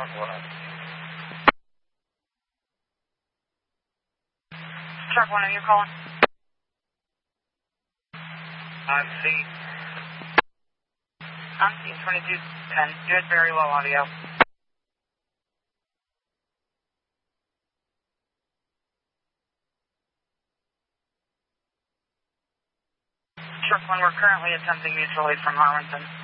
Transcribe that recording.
Truck 1, are you calling? I'm C. I'm C2210. You had very low audio. Truck 1, we're currently attempting mutual aid from Harwinton.